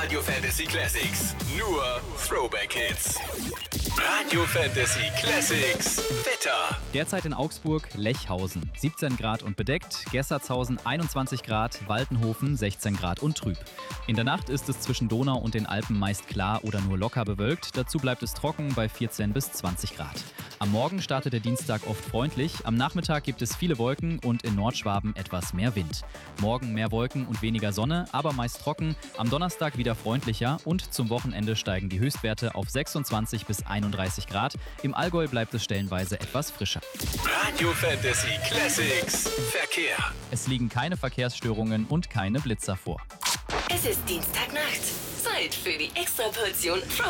Radio Fantasy Classics. Nur Throwback Hits. Radio Fantasy Classics. Wetter. Derzeit in Augsburg, Lechhausen 17 Grad und bedeckt, Gessertshausen 21 Grad, Waltenhofen 16 Grad und trüb. In der Nacht ist es zwischen Donau und den Alpen meist klar oder nur locker bewölkt, dazu bleibt es trocken bei 14 bis 20 Grad. Am Morgen startet der Dienstag oft freundlich, am Nachmittag gibt es viele Wolken und in Nordschwaben etwas mehr Wind. Morgen mehr Wolken und weniger Sonne, aber meist trocken, am Donnerstag wieder freundlicher und zum Wochenende steigen die Höchstwerte auf 26 bis 31 Grad. Im Allgäu bleibt es stellenweise etwas frischer. Radio Fantasy Classics. Verkehr. Es liegen keine Verkehrsstörungen und keine Blitzer vor. Es ist Dienstagnacht. Zeit für die Extraportion